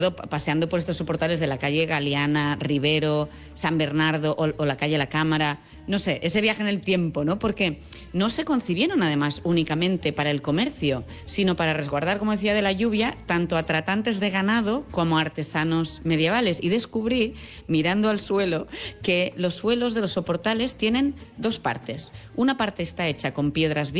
paseando por estos soportales de la calle Galeana, Rivero, San Bernardo o la calle La Cámara, no sé, ese viaje en el tiempo, ¿no? Porque no se concibieron además únicamente para el comercio, sino para resguardar, como decía, de la lluvia, tanto a tratantes de ganado como a artesanos medievales. Y descubrí, mirando al suelo, que los suelos de los soportales tienen dos partes. Una parte está hecha con piedras